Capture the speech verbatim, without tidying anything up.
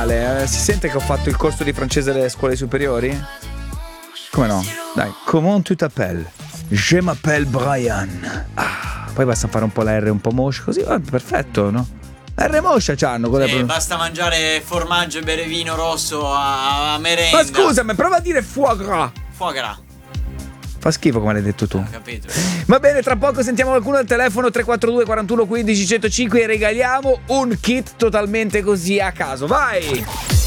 Eh, si sente che ho fatto il corso di francese alle scuole superiori? Come no? Dai, comment tu t'appelles? Je m'appelle Brian. Ah, poi basta fare un po' la R un po' moscia, così va perfetto, no? R moscia c'hanno con Sì, la... basta mangiare formaggio e bere vino rosso a, a merenda. Ma scusami, prova a dire foie gras. Foie gras. Fa schifo come l'hai detto tu. Ho capito. Va bene, tra poco sentiamo qualcuno al telefono tre quattro due quarantuno quindici centocinque e regaliamo un kit totalmente così a caso. Vai!